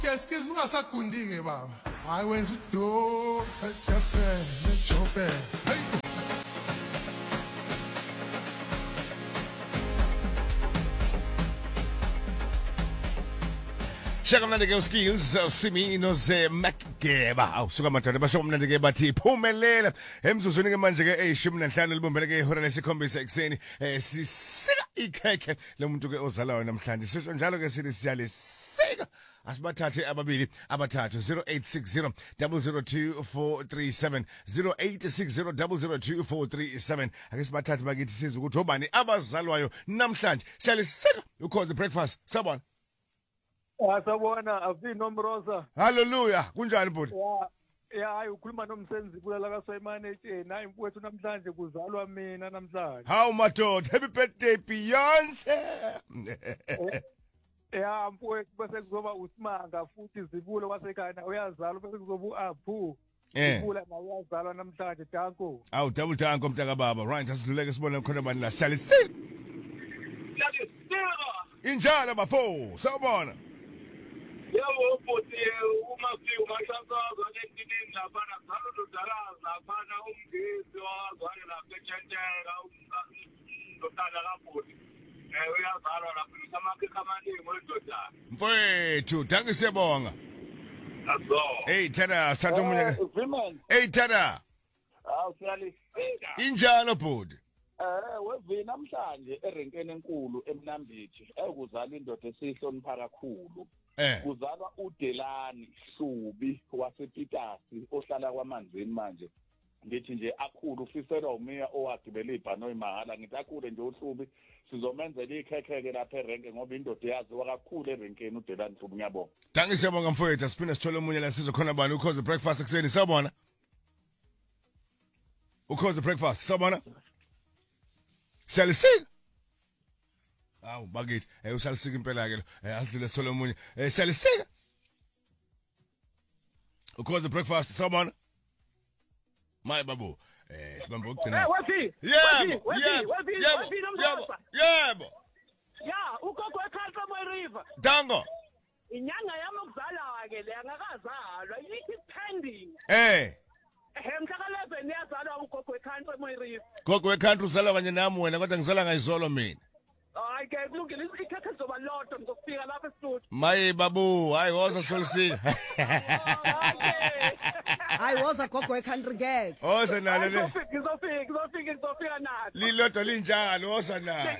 Qu'est-ce que vous avez kundi baba? I went to do the chopper. Shaka mnandike skills Simino ze Macgeba awusuka madoda basho mnandike bathi phumelela emzuzwini ke manje ke eyishumi libumbele ke ihora lesikhombisa ekseni sisika ikhekhe lomuntu ke ozalayo namhlanje sisho njalo ke sithi siyalisika asibathathe ababili abathathu 0860 002437 0860 002437 ake sibathathe bakithi sizwe ukuthi obani abazalwayo namhlanje siyalisika ukhoze breakfast sabona. Sabona afi nomrosa. Hallelujah kunjani bhuti? Hayi ukhuluma nomsenzi kulala kaSwayimane etsheni hayi mfowethu namhlanje kuzalwa mina namhlanje. How madoda happy birthday Beyonce. Mfowethu bese kuzoba uSimanga futhi Zibulo wasekhaya uyazalwa bese kuzoba uAphu. Zibulo naye uyazalwa namhlanje danko. Awu double danko mntaka baba right asidluleke sibone khona bani la siyalisile. Injalo bafo sawubona. Yebo futhi uma siumashasazo endinini laphana zalo dodalaza laphana umngisi wazwane lapha eChentela udodana kaBhuti uyazalwa lapha amakhekhe amaningi wedodana mfowethu danke siyabonga azo hey tada sathu umunye Freeman. hey tada siyalisika injalo bhuti Wevi namhlanje erenkeni enkulu eMnambithi ekuzala indoda esihlonipha kakhulu. Kuzalwa uDelani Hlubi wasePitasi ohlala kwamanzini manje. Ngithi nje akhulu ufiselwa umiya owagibela ibhanoyi mahala ngithi akhule nje uHlubi sizomenzela ikhekheke lapha erenke ngoba indoda yaziwa kakhulu erenkeni uDelani Hlubi ngiyabonga. danke siyabonga mfowethu asiphinde sithole umunye la sizokhona bani ukhoze breakfast ekseni sawubona ukhoze breakfast sawubona siyalisika awu bakithi usalisika impela ke lo asidlule sithole umunye siyalisika ukhoze breakfast sawubona my babu sibambe ukugcina yebo ya ugogo eKhalsa Moy River dango inyanga yami okuzalwa ke le angakazalwa yithi pending mhla ka11 yazalwa ugogo eKhalsa Moy River gogo wekhantri uzalwa kanye nami wena kodwa ngizalwa ngayizolo mina hayi ke kulungile ikhekhe lizoba lodwa ngizofika lapha estudio maye babu hayi woza solisika hayi woza gogo eCountry ngeke woza nalo le ngizofika nathi lilodwa linjalo woza nalo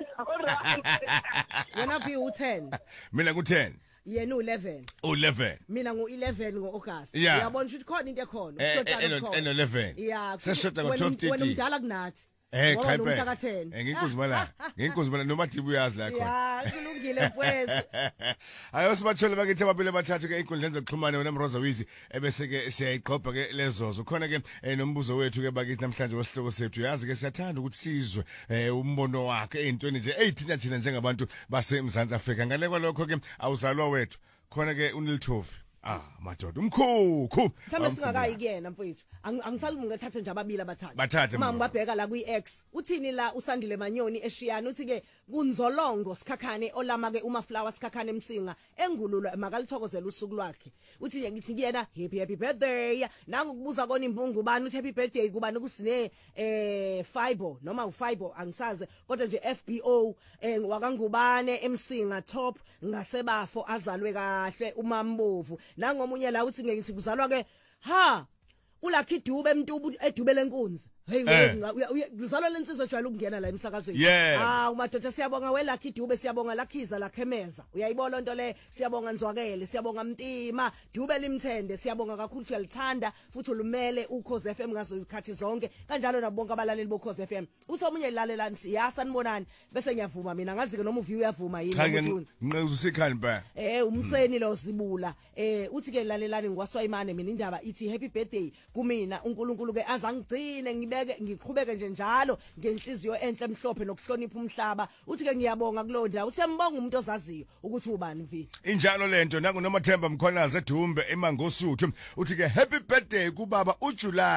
wena phi u10 mina ku10 yena u11 u11 mina ngu11 ngoAugust Yeah. uyabona ukuthi khona into ekhona eno11 yeah seshoda wena ngo12:30 umdala kunathi cha umhla impela ka10 nginkuzimala noma thibu uyazi la khona ya kulungile mfowethu ayosibathole bakithi ababili abathathu ke inkundleni zokuxhumana wena Mroza Wizi ebese ke siyayiqhopha ke lezozo khona ke nombuzo wethu ke bakithi namhlanje wesihloko sethu yazi ke siyathanda ukuthi sizwe umbono wakhe ezintweni nje ezithina thina njengabantu baseMzansi Afrika ngale kwalokho ke awuzalwa wethu khona ke uNilthofi madoda umkhukhu mhlawumbe singakayi kuyena mfowethu angisalumi ngathathe nje ababili Bathathe, mama ngibabheka la kwiX uthini la uSandile Manyoni eshiyana uthi ke kunzolongo sikhakhane olama ke umaflower sikhakhane emsinga engululwa makalithokozela usuku lwakhe uthi nje ngithi kuyena happy birthday nangu kubuza kona imbungu bani uthi happy birthday kubani kusine Fibo noma uFibo angisaze kodwa nje FBO wakangubane emsinga top ngasebafo azalwe kahle umambovu nangomunye la uthi ngithi kuzalwa ke uLucky Dube emntu edube lenkunzi hey uzalwa lensizwe ejwayele ukungena la emsakazweni umadoda siyabonga weLucky Dube siyabonga lakhiza lakhemeza uyayibona into le siyabonga Nzwakele siyabonga Mtima Dube limthende siyabonga kakhulu uyalithanda futhi ulumele uKhoze FM ngazo izikhathi zonke kanjalo nabonke abalaleli boKhoze FM uthi omunye ilalelani siyasa nibonani bese ngiyavuma mina ngazi ke noma uvi uyavuma yini ukuthi nqeza usikhani ba umseni lo Zibula uthi ke lalelani ngwaSwayimane mina indaba ithi happy birthday kumina uNkulunkulu ke azangigcine ngiqhubeke nje njalo ngenhliziyo enhle emhlophe nokuhlonipha umhlaba uthi ke ngiyabonga kulo ndawo siyambonga umuntu ozaziyo ukuthi ubani mfi injalo lento nangu noMathemba Mkhonazi eDumbe eMangosuthu uthi ke happy birthday kubaba uJuly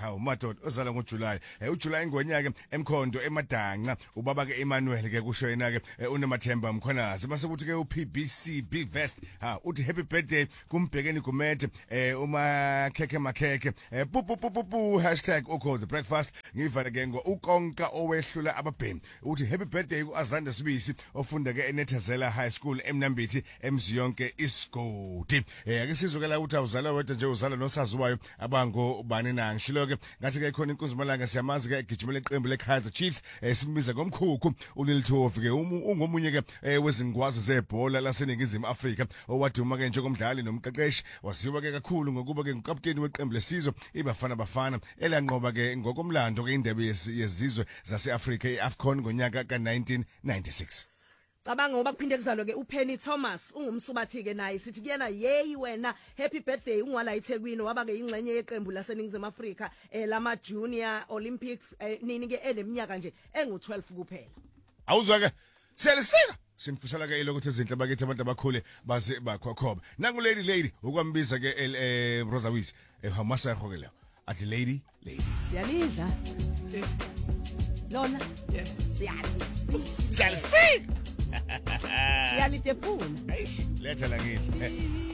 hawu madoda ozala ngoJuly uJuly ngonyaka emkhondo eMadanca ubaba ke Emmanuel ke kusho yena ke uNemathemba Mkhonazi mase kuthi ke uPBC Big Vest uthi happy birthday kumbhekeni Gumede uma kheke makheke pu #ukhoze breakfast ngivale ke ngo ukonka owehlula ababhemi uthi happy birthday kuAzanda Sibisi ofunda ke eNethezela High School eMnambithi emziyonke isigodi ake sizokela ukuthi awuzala wedwa nje uzala nosaziwayo abango bani na ngishilo ke ngathi ke khona inkuzimalanga siyamazi ke egijimela iqembu leKaizer Chiefs simbiza ngomkhukhu uLilithofi ke ungomunye ke wezingwazi zebhola laseningizimu Afrika owaduma ke njengomdlali nomqeqeshi wasiwa ke kakhulu ngokuba ke ngukapteni weqembu lesizwe iBafana elanqoba ke ngokomlando ke indebe yezizwe zaseAfrika iAfcon ngonyaka ka1996. Cabanga ngoba kuphinde kuzalwe ke uPenny Thomas ungumsubathi ke naye sithi kuyena yeyi wena happy birthday ungwala eThekwini waba ke ingxenye yeqembu laseningizimu Afrika lama Junior Olympics nini ke eneminyaka nje engu12 kuphela. Awuzwa ke siyalisika sinifisela ke ilokuthi izinhle bakithi abantu abakhule baze bakhokhoba nangu lady ukwambiza ke Rosa Wisi hamasa yakho ke leyo athi lady siyalidla lona siyalisika siyalidepuna letha la ngidla